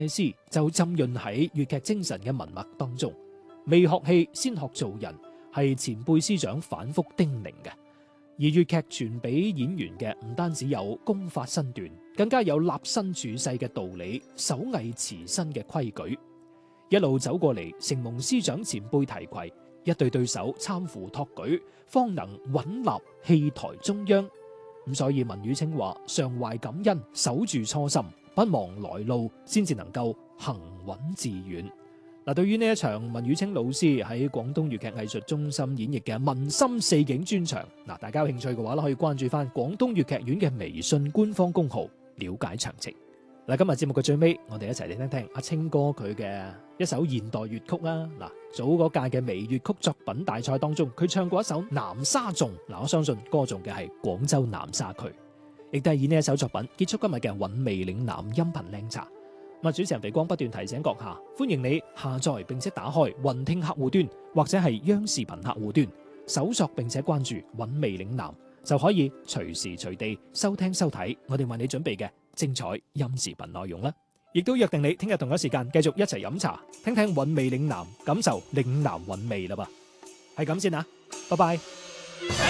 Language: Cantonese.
詩就浸潤喺粵劇精神嘅文脈當中。未學戲先學做人，係前輩師長反覆叮嚀嘅。而粵劇傳俾演員嘅唔單止有功法身段，更加有立身處世嘅道理、手藝持身嘅規矩。一路走過嚟，承蒙師長前輩提攜，一對對手攙扶托舉，方能穩立戲台中央。咁所以文宇清話：常懷感恩，守住初心，不忘來路，先至能夠行穩致遠。嗱，對於呢一場文宇清老師喺廣東粵劇藝術中心演繹嘅《文心四景》專場，嗱，大家有興趣嘅話可以關注翻廣東粵劇院嘅微信官方公號，了解詳情。嗱，今日節目嘅最尾，我哋一齊嚟聽聽阿清哥佢嘅一首現代粵曲啦。嗱，早嗰屆嘅微粵曲作品大賽當中，佢唱過一首《南沙頌》。嗱，我相信歌頌嘅係廣州南沙區，亦都係以呢一首作品結束今日嘅韻味嶺南音頻靚茶。主持人肥光不斷提醒閣下，歡迎你下載並且打開雲聽客戶端或者係央視頻客戶端，搜索並且關注韻味嶺南，就可以隨時隨地收聽收睇我哋為你準備嘅精彩音視頻內容啦。亦都約定你聽日同一時間繼續一齊飲茶，聽聽韻味嶺南，感受嶺南韻味啦噃。係咁先啊，拜拜。